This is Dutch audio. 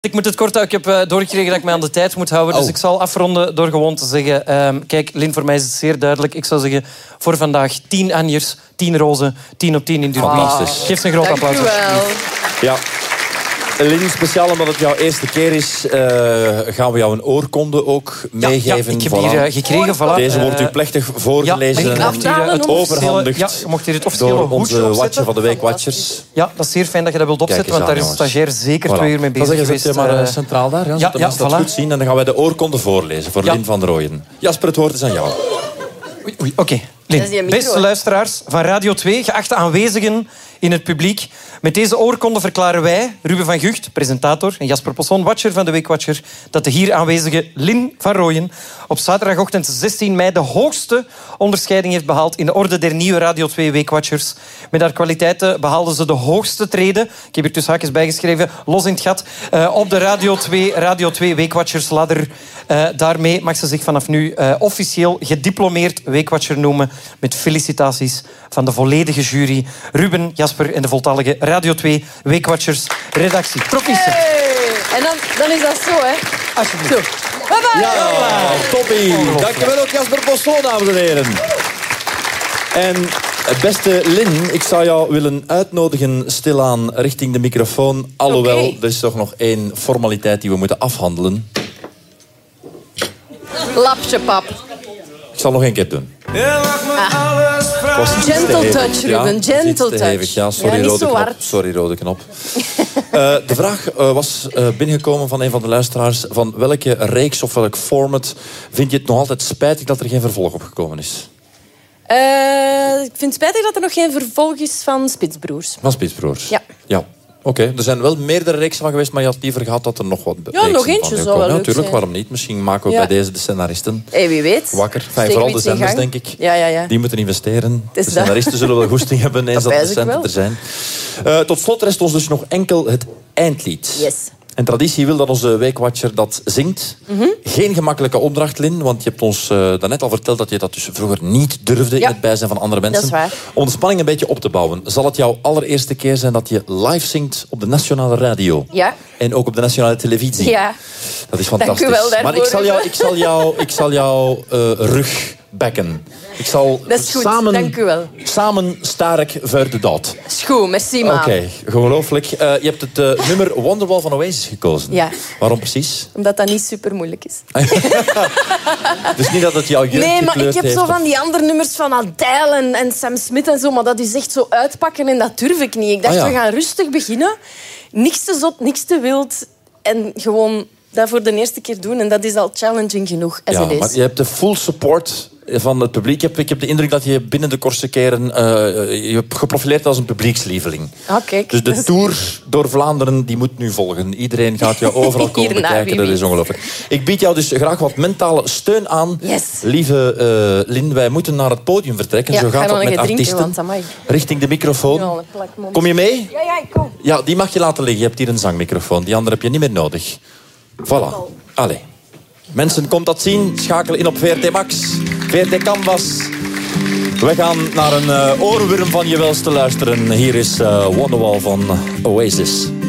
Ik moet het kort houden. Ik heb doorgekregen dat ik mij aan de tijd moet houden. Dus ik zal afronden door gewoon te zeggen... kijk, Lin, voor mij is het zeer duidelijk. Ik zou zeggen, voor vandaag 10 Anjers, 10 rozen, 10 op 10 in Durban. Geef ze een groot applaus. Dank u wel. Ja. Lin, speciaal omdat het jouw eerste keer is, gaan we jou een oorkonde ook meegeven. Ja, ik heb hier gekregen. Voilà. Deze wordt u plechtig voorgelezen en overhandigd je mocht hier het officiële door hoedje onze opzetten. watcher van de week, Watchers. Ja, dat is zeer fijn dat je dat wilt opzetten, want daar is de stagiair zeker 2 uur mee bezig geweest. Dan zet je maar centraal daar, zodat de mensen dat goed zien. En dan gaan wij de oorkonde voorlezen voor Lin van Rooyen. Jasper, het woord is aan jou. Oké. Lin, beste luisteraars van Radio 2, geachte aanwezigen in het publiek. Met deze oorkonde verklaren wij, Ruben van Gucht, presentator, en Jasper Posson, watcher van de Weekwatcher, dat de hier aanwezige Lin van Rooyen op zaterdagochtend 16 mei de hoogste onderscheiding heeft behaald in de orde der nieuwe Radio 2 Weekwatchers. Met haar kwaliteiten behaalde ze de hoogste trede, ik heb hier tussen haakjes bijgeschreven, los in het gat, op de Radio 2 Weekwatchersladder. Daarmee mag ze zich vanaf nu officieel gediplomeerd Weekwatcher noemen, met felicitaties van de volledige jury, Ruben, Jasper en de voltallige Radio 2 Weekwatchers redactie. Proficiat. Hey. En dan is dat zo, hè. Alsjeblieft. Zo. Bye-bye. Ja, toppie. Dankjewel ook, Jasper Posson, dames en heren. En beste Lin, ik zou jou willen uitnodigen stilaan richting de microfoon. Alhoewel, er is toch nog één formaliteit die we moeten afhandelen. Lapje, pap. Ik zal nog één keer doen. Gentle touch, Ruben. Gentle touch. Ja, sorry, niet rode zo knop. hard. Sorry, rode knop. De vraag was binnengekomen van een van de luisteraars. Van welke reeks of welk format vind je het nog altijd spijtig dat er geen vervolg op gekomen is? Ik vind het spijtig dat er nog geen vervolg is van Spitsbroers. Van Spitsbroers? Ja. Oké, er zijn wel meerdere reeksen van geweest, maar je had liever gehad dat er nog wat reeksen nog eentje van zou wel leuk natuurlijk, zijn. waarom niet? Misschien maken we bij deze de scenaristen Wie weet. wakker. Steken Vooral we de iets in zenders, gang. denk ik. Ja. Die moeten investeren. is De dat. scenaristen zullen wel goesting hebben eens dat de wijs ik centen wel. er zijn. Tot slot rest ons dus nog enkel het eindlied. Yes. En traditie wil dat onze Weekwatcher dat zingt. Geen gemakkelijke opdracht, Lin, want je hebt ons daarnet al verteld dat je dat dus vroeger niet durfde in het bijzijn van andere mensen. Dat is waar. Om de spanning een beetje op te bouwen, zal het jouw allereerste keer zijn dat je live zingt op de nationale radio? Ja. En ook op de nationale televisie? Ja. Dat is fantastisch. Dank u wel daarvoor. Maar ik zal jou rug backen. Ik zal Dat is goed, dank u wel. samen sterk voor de dood. Is goed, merci, man. Oké, ongelooflijk. Je hebt het nummer Wonderwall van Oasis gekozen. Ja. Waarom precies? Omdat dat niet super moeilijk is. Dus niet dat het jouw jeugd Nee, maar gekleurd ik heb heeft, zo of- van die andere nummers van Adele en Sam Smith en zo, maar dat is echt zo uitpakken en dat durf ik niet. Ik dacht, we gaan rustig beginnen. Niks te zot, niks te wild. En gewoon dat voor de eerste keer doen. En dat is al challenging genoeg, as Ja, it is. maar je hebt de full support van het publiek. Ik heb de indruk dat je binnen de kortste keren je hebt geprofileerd als een publiekslieveling. Kijk, Dus de tour door Vlaanderen die moet nu volgen. Iedereen gaat jou overal komen Hierna, bekijken. wie Dat is weet. ongelooflijk. Ik bied jou dus graag wat mentale steun aan. Yes. Lieve Lin, wij moeten naar het podium vertrekken. Ja, Zo ik ga gaat nog dat een met keer drinken, artiesten. want amai. Richting de microfoon. Ja, een plakmond. Kom je mee? Ja, ik kom. Ja, die mag je laten liggen. Je hebt hier een zangmicrofoon. Die andere heb je niet meer nodig. Voilà. Allee. Mensen, komt dat zien? Schakel in op VRT Max. VRT Canvas. We gaan naar een oorworm van je welste luisteren. Hier is Wonderwall van Oasis.